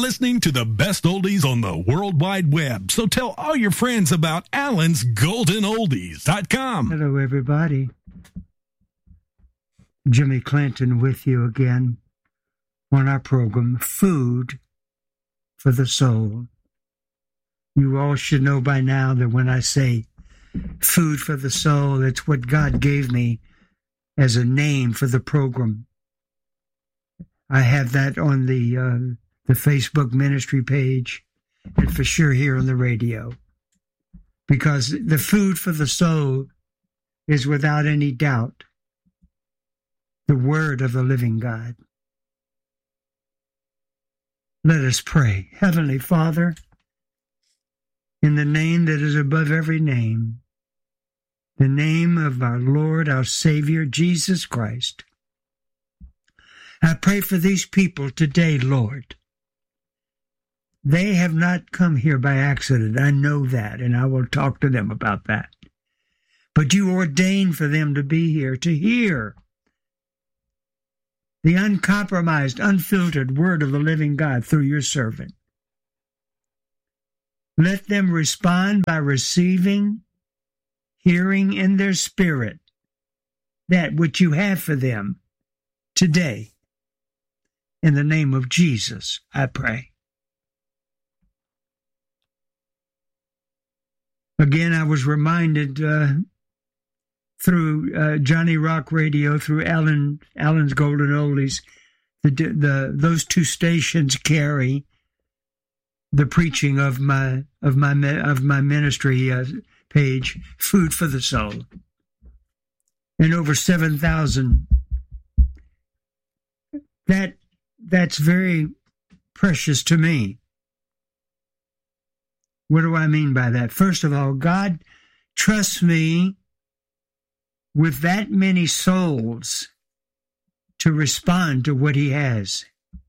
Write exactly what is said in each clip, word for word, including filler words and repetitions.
listening to the best oldies on the World Wide Web. So tell all your friends about Alan's Golden Oldies dot com. Hello, everybody. Jimmy Clinton with you again on our program, Food for the Soul. You all should know by now that when I say food for the soul, it's what God gave me as a name for the program. I have that on the uh, the Facebook ministry page, and for sure here on the radio. Because the food for the soul is without any doubt the word of the living God. Let us pray. Heavenly Father, in the name that is above every name, the name of our Lord, our Savior, Jesus Christ, I pray for these people today, Lord. They have not come here by accident. I know that, and I will talk to them about that. But you ordained for them to be here, to hear the uncompromised, unfiltered word of the living God through your servant. Let them respond by receiving, hearing in their spirit that which you have for them today. In the name of Jesus, I pray. Again, I was reminded uh, through uh, Johnny Rock Radio, through Alan Alan's Golden Oldies, the, the those two stations carry the preaching of my of my of my ministry uh, page, Food for the Soul, and over seven thousand. That that's very precious to me. What do I mean by that? First of all, God trusts me with that many souls to respond to what he has.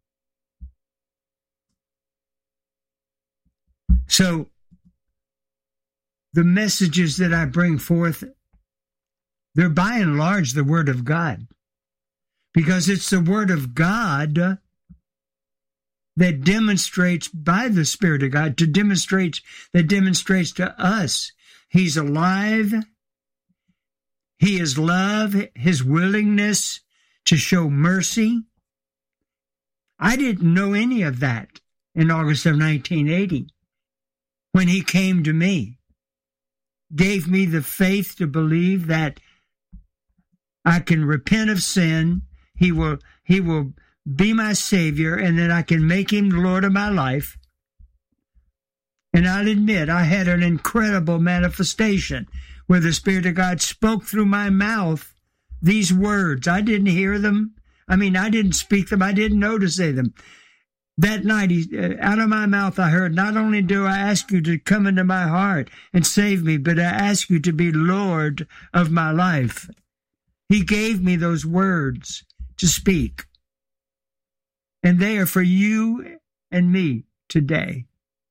So, the messages that I bring forth, they're by and large the Word of God. Because it's the Word of God that demonstrates by the Spirit of God, to demonstrate, that demonstrates to us he's alive, he is love, his willingness to show mercy. I didn't know any of that in August of nineteen eighty when he came to me, gave me the faith to believe that I can repent of sin, he will, he will be my Savior, and then I can make him the Lord of my life. And I'll admit, I had an incredible manifestation where the Spirit of God spoke through my mouth these words. I didn't hear them. I mean, I didn't speak them. I didn't know to say them. That night, he, uh, out of my mouth, I heard, not only do I ask you to come into my heart and save me, but I ask you to be Lord of my life. He gave me those words to speak. And they are for you and me today.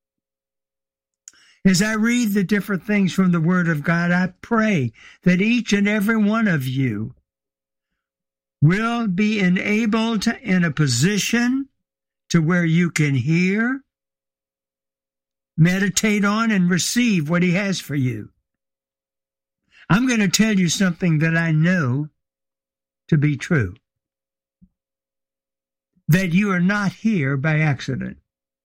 As I read the different things from the Word of God, I pray that each and every one of you will be enabled in a position to where you can hear, meditate on, and receive what he has for you. I'm going to tell you something that I know to be true. That you are not here by accident.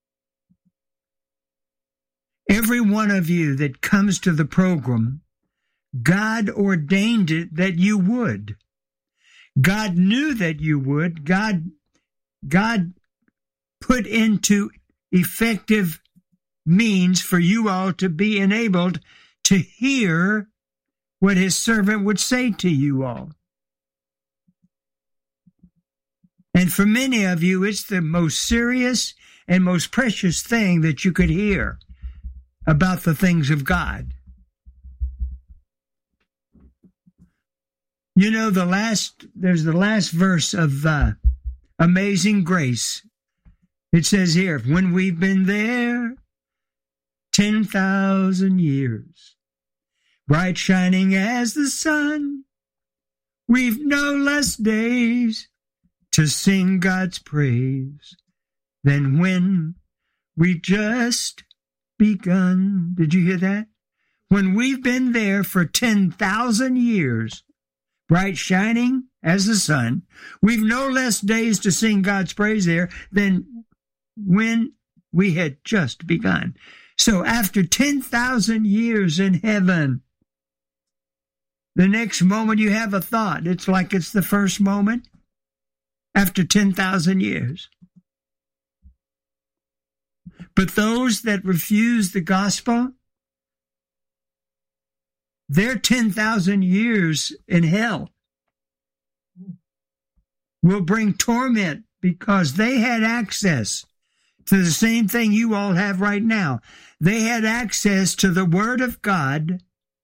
Every one of you that comes to the program, God ordained it that you would. God knew that you would. God, God put into effective means for you all to be enabled to hear what his servant would say to you all. And for many of you, it's the most serious and most precious thing that you could hear about the things of God. You know, the last, there's the last verse of uh, Amazing Grace. It says here, when we've been there ten thousand years, bright shining as the sun, we've no less days to sing God's praise than when we just begun. Did you hear that? When we've been there for ten thousand years, bright shining as the sun, we've no less days to sing God's praise there than when we had just begun. So after ten thousand years in heaven, the next moment you have a thought, it's like it's the first moment after ten thousand years. But those that refuse the gospel, their ten thousand years in hell will bring torment because they had access to the same thing you all have right now. They had access to the Word of God,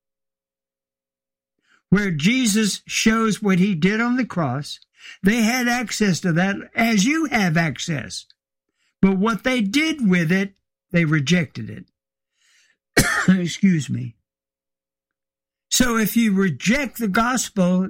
where Jesus shows what he did on the cross. They had access to that as you have access. But what they did with it, they rejected it. Excuse me. So if you reject the gospel,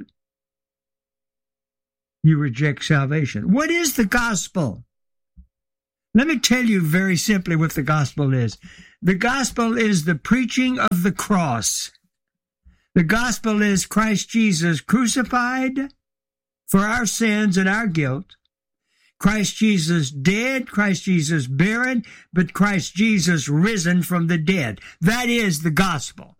you reject salvation. What is the gospel? Let me tell you very simply what the gospel is. The gospel is the preaching of the cross. The gospel is Christ Jesus crucified for our sins and our guilt. Christ Jesus dead, Christ Jesus buried, but Christ Jesus risen from the dead. That is the gospel.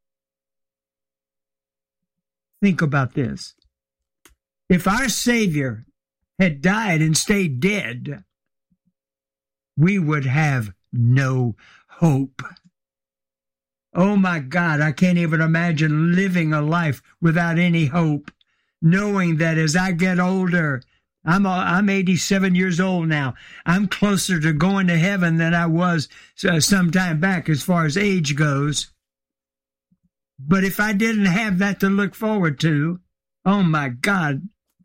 Think about this. If our Savior had died and stayed dead, we would have no hope. Oh my God, I can't even imagine living a life without any hope, knowing that as I get older, I'm a, I'm eighty-seven years old now. I'm closer to going to heaven than I was uh, some time back as far as age goes. But if I didn't have that to look forward to, oh my God.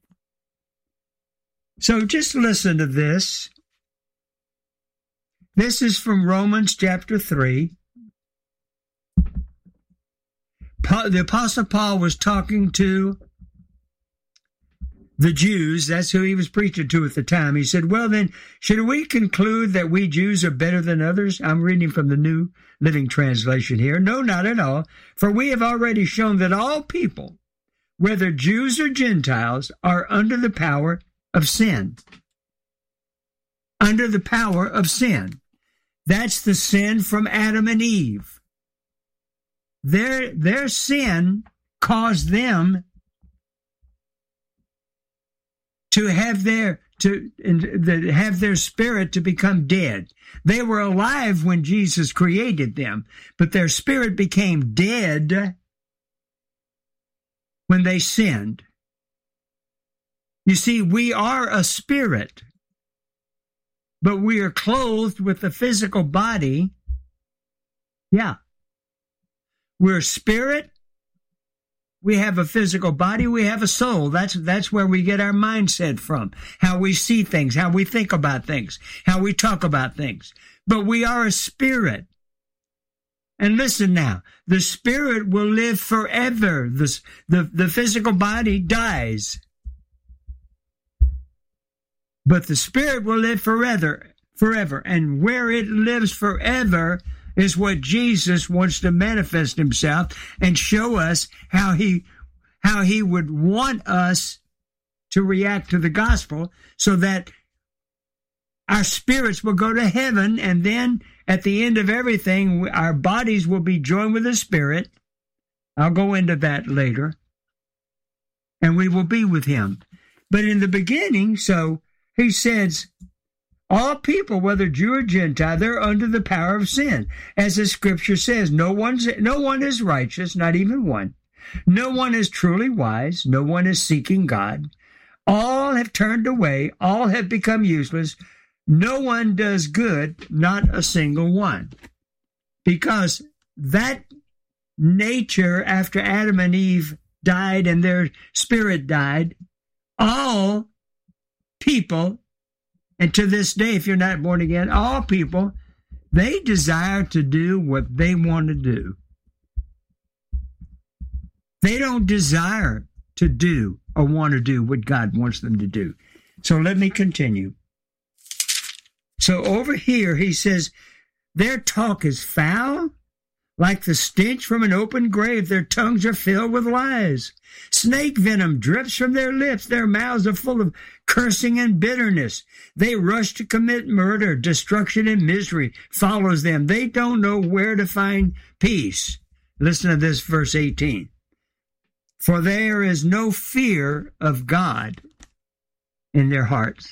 So just listen to this. This is from Romans chapter three. Paul, the Apostle Paul was talking to the Jews. That's who he was preaching to at the time. He said, well then, should we conclude that we Jews are better than others? I'm reading from the New Living Translation here. No, not at all. For we have already shown that all people, whether Jews or Gentiles, are under the power of sin. Under the power of sin. That's the sin from Adam and Eve. Their, their sin caused them to have their to have their spirit to become dead. They were alive when Jesus created them, but their spirit became dead when they sinned. You see, we are a spirit, but we are clothed with a physical body. Yeah. We're spirit. We have a physical body. We have a soul. That's, that's where we get our mindset from. How we see things, how we think about things, how we talk about things. But we are a spirit. And listen now, the spirit will live forever. The, the, the physical body dies. But the spirit will live forever, forever. And where it lives forever is what Jesus wants to manifest himself and show us how he, how he would want us to react to the gospel so that our spirits will go to heaven, and then at the end of everything, our bodies will be joined with the spirit. I'll go into that later. And we will be with him. But in the beginning, so he says, all people, whether Jew or Gentile, they're under the power of sin. As the scripture says, no one's, no one is righteous, not even one. No one is truly wise. No one is seeking God. All have turned away. All have become useless. No one does good, not a single one. Because that nature, after Adam and Eve died and their spirit died, all people, and to this day, if you're not born again, all people, they desire to do what they want to do. They don't desire to do or want to do what God wants them to do. So let me continue. So over here, he says, their talk is foul, like the stench from an open grave. Their tongues are filled with lies. Snake venom drips from their lips. Their mouths are full of cursing and bitterness. They rush to commit murder. Destruction and misery follows them. They don't know where to find peace. Listen to this, verse eighteen. For there is no fear of God in their hearts.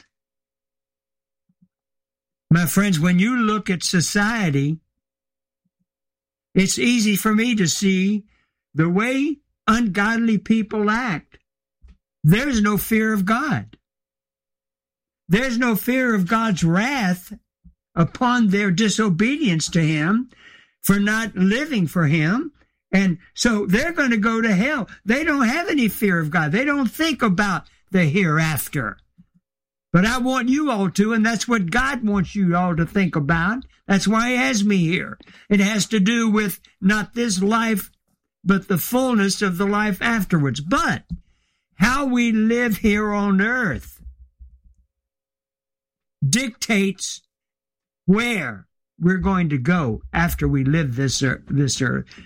My friends, when you look at society, it's easy for me to see the way ungodly people act. There's no fear of God. There's no fear of God's wrath upon their disobedience to him for not living for him. And so they're going to go to hell. They don't have any fear of God. They don't think about the hereafter. But I want you all to, and that's what God wants you all to think about. That's why he has me here. It has to do with not this life, but the fullness of the life afterwards. But how we live here on earth dictates where we're going to go after we live this earth. This earth.